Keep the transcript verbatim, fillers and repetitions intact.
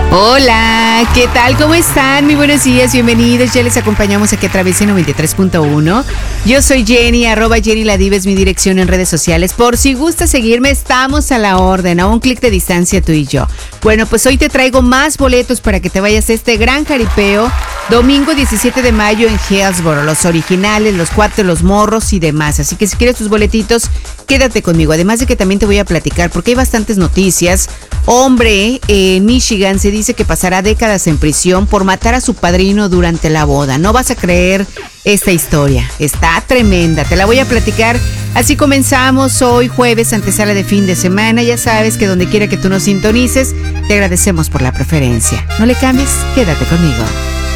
Hola, ¿qué tal? ¿Cómo están? Muy buenos días, bienvenidos. Ya les acompañamos aquí a través de noventa y tres punto uno. Yo soy Jenny, arroba Jenny la Diva es mi dirección en redes sociales. Por si gusta seguirme, estamos a la orden, a un clic de distancia tú y yo. Bueno, pues hoy te traigo más boletos para que te vayas a este gran jaripeo. Domingo diecisiete de mayo en Hillsboro, los originales, los cuatro, los morros y demás. Así que si quieres tus boletitos, quédate conmigo. Además de que también te voy a platicar porque hay bastantes noticias. Hombre en Michigan se dice que pasará décadas en prisión por matar a su padrino durante la boda. No vas a creer esta historia. Está tremenda. Te la voy a platicar. Así comenzamos hoy jueves, antesala de fin de semana. Ya sabes que donde quiera que tú nos sintonices, te agradecemos por la preferencia. No le cambies, quédate conmigo.